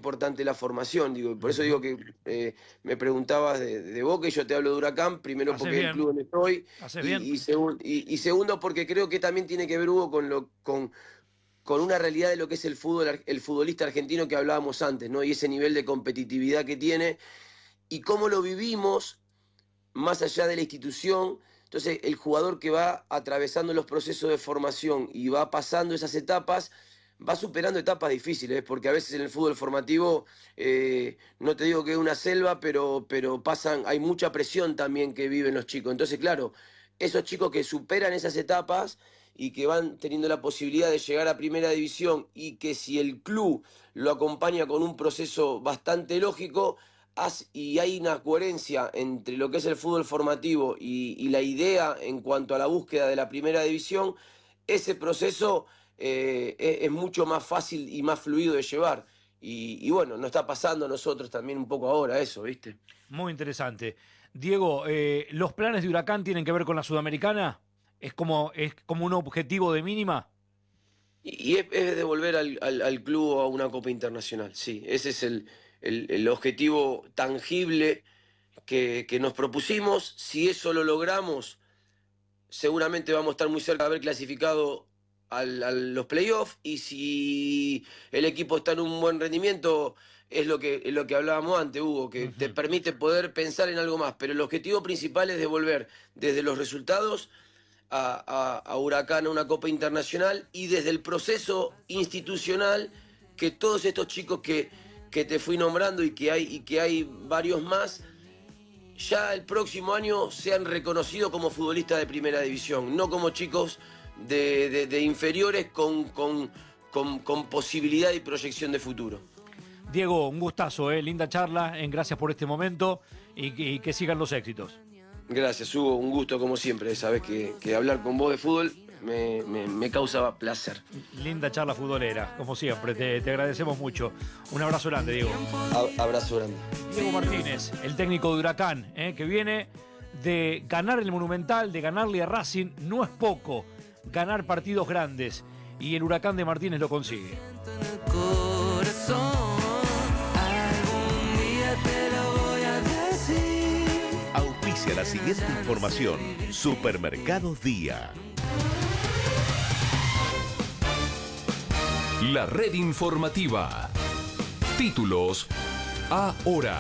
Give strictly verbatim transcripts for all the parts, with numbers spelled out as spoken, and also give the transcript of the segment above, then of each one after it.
importante la formación, digo, y por eso digo que eh, me preguntabas de, de Boca y yo te hablo de Huracán, primero Haces porque es el bien, club donde estoy, haces y, bien. y, segun- y- y segundo porque creo que también tiene que ver, Hugo, con lo, con, con una realidad de lo que es el fútbol, ar- el futbolista argentino que hablábamos antes, ¿no? Y ese nivel de competitividad que tiene, y cómo lo vivimos más allá de la institución. Entonces, el jugador que va atravesando los procesos de formación y va pasando esas etapas, va superando etapas difíciles, porque a veces en el fútbol formativo, eh, no te digo que es una selva, pero, pero pasan, hay mucha presión también que viven los chicos. Entonces, claro, esos chicos que superan esas etapas y que van teniendo la posibilidad de llegar a primera división y que si el club lo acompaña con un proceso bastante lógico, haz- y hay una coherencia entre lo que es el fútbol formativo y, y la idea en cuanto a la búsqueda de la primera división, ese proceso eh, es, es mucho más fácil y más fluido de llevar. Y, y bueno, nos está pasando a nosotros también un poco ahora eso, ¿viste? Muy interesante. Diego, eh, ¿los planes de Huracán tienen que ver con la Sudamericana? ¿Es como, es como un objetivo de mínima? Y, y es, es devolver al, al, al club a una Copa Internacional, sí. Ese es el, el, el objetivo tangible que, que nos propusimos. Si eso lo logramos, seguramente vamos a estar muy cerca de haber clasificado al- a los playoffs, y si el equipo está en un buen rendimiento, es lo que, es lo que hablábamos antes, Hugo, que te Ujú. permite poder pensar en algo más, pero el objetivo principal es devolver desde los resultados a, a- a Huracán a una Copa Internacional, y desde el proceso institucional que todos estos chicos que, que te fui nombrando y que hay, y que hay varios más, ya el próximo año sean reconocidos como futbolistas de primera división, no como chicos de, de- de inferiores con, con, con- con posibilidad y proyección de futuro. Diego, un gustazo, eh, linda charla, eh, gracias por este momento y, que- y que sigan los éxitos. Gracias, Hugo, un gusto como siempre. Sabes que, que hablar con vos de fútbol me, me, me causa placer. Linda charla futbolera, como siempre, te, te agradecemos mucho. Un abrazo grande, Diego. A- abrazo grande. Diego Martínez, el técnico de Huracán, eh, que viene de ganar el Monumental, de ganarle a Racing, no es poco, ganar partidos grandes, y el Huracán de Martínez lo consigue. Auspicia la siguiente información. Supermercados Día. La red informativa. Títulos ahora.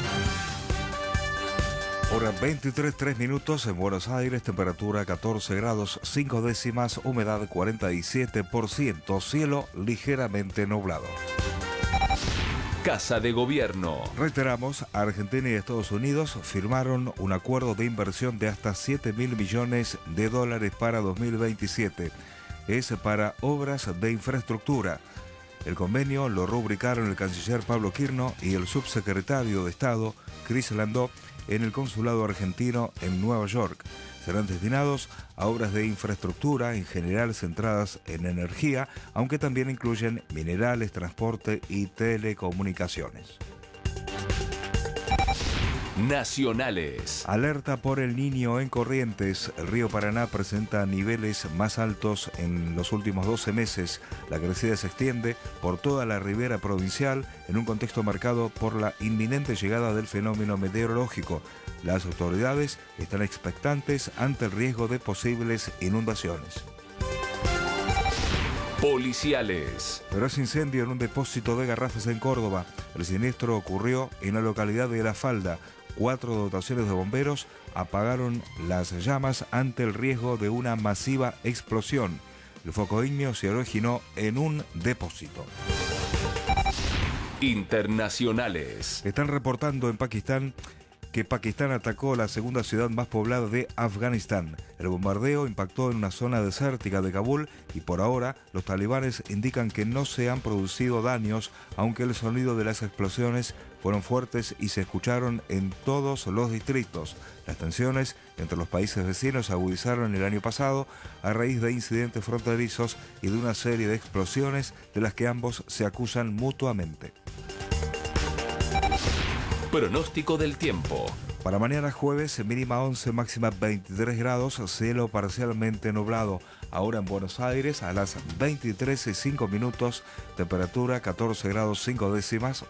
Hora veintitrés, tres minutos en Buenos Aires, temperatura catorce grados, cinco décimas, humedad cuarenta y siete por ciento, cielo ligeramente nublado. Casa de Gobierno. Reiteramos, Argentina y Estados Unidos firmaron un acuerdo de inversión de hasta siete mil millones de dólares para dos mil veintisiete. Es para obras de infraestructura. El convenio lo rubricaron el canciller Pablo Quirno y el subsecretario de Estado, Chris Landó, en el consulado argentino en Nueva York. Serán destinados a obras de infraestructura, en general centradas en energía, aunque también incluyen minerales, transporte y telecomunicaciones. Nacionales. Alerta por el Niño en Corrientes. El río Paraná presenta niveles más altos en los últimos doce meses. La crecida se extiende por toda la ribera provincial en un contexto marcado por la inminente llegada del fenómeno meteorológico. Las autoridades están expectantes ante el riesgo de posibles inundaciones. Policiales. Feroz incendio en un depósito de garrafas en Córdoba. El siniestro ocurrió en la localidad de La Falda. Cuatro dotaciones de bomberos apagaron las llamas ante el riesgo de una masiva explosión. El foco ígneo se originó en un depósito. Internacionales. Están reportando en Pakistán que Pakistán atacó la segunda ciudad más poblada de Afganistán. El bombardeo impactó en una zona desértica de Kabul y por ahora los talibanes indican que no se han producido daños, aunque el sonido de las explosiones fueron fuertes y se escucharon en todos los distritos. Las tensiones entre los países vecinos se agudizaron el año pasado a raíz de incidentes fronterizos y de una serie de explosiones de las que ambos se acusan mutuamente. Pronóstico del tiempo. Para mañana jueves, mínima once, máxima veintitrés grados, cielo parcialmente nublado. Ahora en Buenos Aires, a las veintitrés y cinco minutos, temperatura catorce grados cinco décimas,